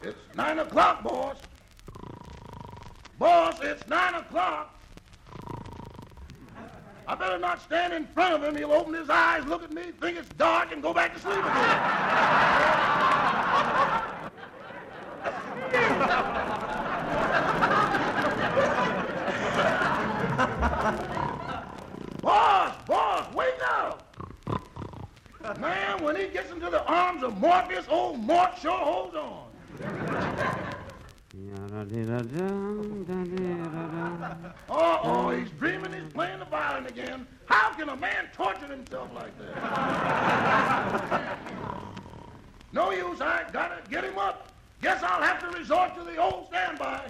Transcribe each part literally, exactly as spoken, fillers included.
It's nine o'clock, boss. Boss, it's nine o'clock. I better not stand in front of him. He'll open his eyes, look at me, think it's dark, and go back to sleep again. Boss, boss, wake up. Man, when he gets into the arms of Morpheus, old Mort sure holds on. Uh-oh, he's dreaming he's playing the violin again. How can a man torture himself like that? No use, I gotta get him up. Guess I'll have to resort to the old standby.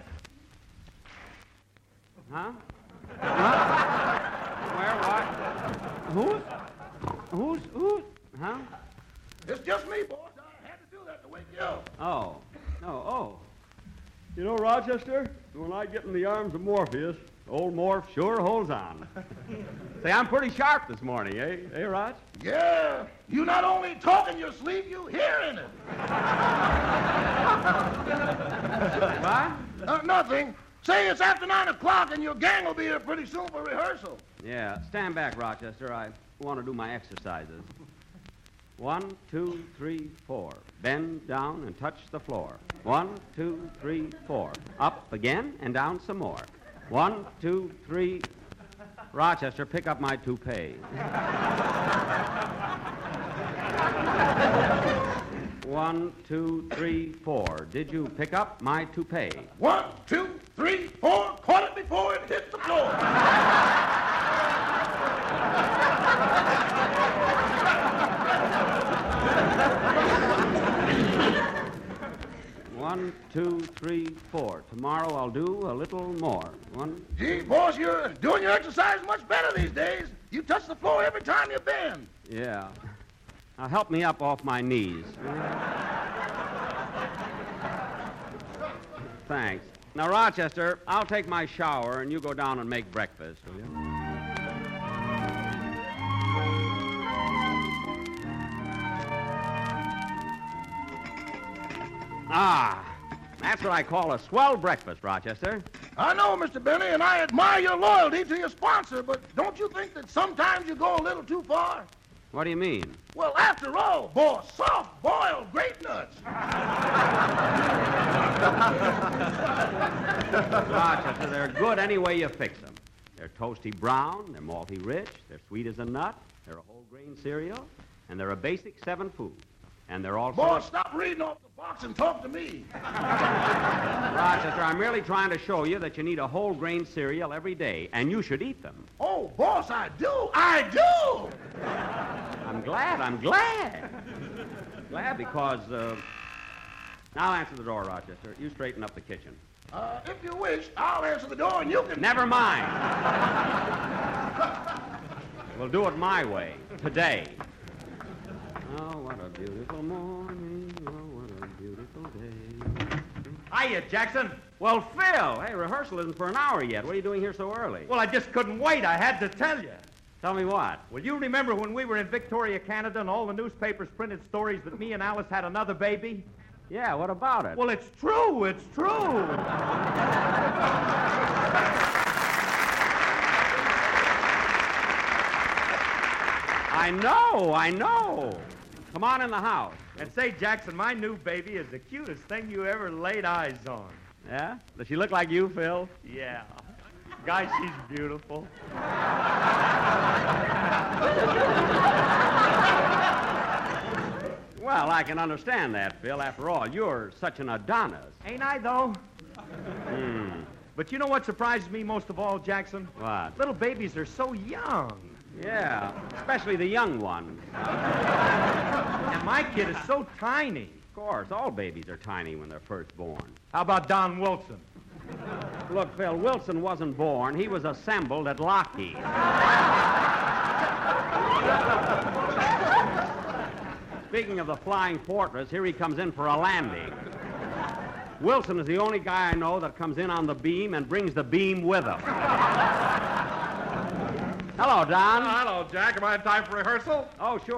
Huh? Huh? Where, what? Who's? Who's, who's? Huh? It's just me, boss. I had to do that to wake you up. Oh. No, oh. You know, Rochester, when I get in the arms of Morpheus, old Morph sure holds on. Say, I'm pretty sharp this morning, eh? Eh, Rog? Yeah. You not only talk in your sleep, you hear in it. What? Uh, nothing. Say it's after nine o'clock and your gang will be here pretty soon for rehearsal. Yeah, stand back, Rochester. I want to do my exercises. One, two, three, four. Bend down and touch the floor. One, two, three, four. Up again and down some more. One, two, three. Rochester, pick up my toupee. One, two, three, four. Did you pick up my toupee? One, two, three, four. Caught it before it hit the floor. One, two, three, four. Tomorrow I'll do a little more. One. Gee, boss, you're doing your exercise much better these days. You touch the floor every time you bend. Yeah. Now help me up off my knees. Thanks. Now, Rochester, I'll take my shower and you go down and make breakfast, will you? Ah, that's what I call a swell breakfast, Rochester. I know, Mister Benny, and I admire your loyalty to your sponsor, but don't you think that sometimes you go a little too far? What do you mean? Well, after all, boss, soft-boiled grape nuts. Rochester, they're good any way you fix them. They're toasty brown, they're malty rich, they're sweet as a nut, they're a whole grain cereal, and they're a basic seven food. And they're also... Boss, stop reading off the box and talk to me. Rochester, I'm merely trying to show you that you need a whole grain cereal every day, and you should eat them. Oh, boss, I do. I do. I'm glad. I'm glad. Glad because, uh... Now answer the door, Rochester. You straighten up the kitchen. Uh, if you wish, I'll answer the door and you can... Never mind. We'll do it my way. Today. Oh, what a beautiful morning. Oh, what a beautiful day. Hiya, Jackson. Well, Phil, hey, rehearsal isn't for an hour yet. What are you doing here so early? Well, I just couldn't wait. I had to tell you. Tell me what? Well, you remember when we were in Victoria, Canada, and all the newspapers printed stories that me and Alice had another baby? Yeah, what about it? Well, it's true. It's true. I know, I know. Come on in the house. And say, Jackson, my new baby is the cutest thing you ever laid eyes on. Yeah? Does she look like you, Phil? Yeah. Guy, she's beautiful. Well, I can understand that, Phil. After all, you're such an Adonis. Ain't I, though? Hmm. But you know what surprises me most of all, Jackson? What? Little babies are so young. Yeah, especially the young one. And my kid is so tiny. Of course, all babies are tiny when they're first born. How about Don Wilson? Look, Phil, Wilson wasn't born. He was assembled at Lockheed. Speaking of the Flying Fortress, here he comes in for a landing. Wilson is the only guy I know that comes in on the beam and brings the beam with him. Hello, Don. Oh, hello, Jack. Am I in time for rehearsal? Oh, sure.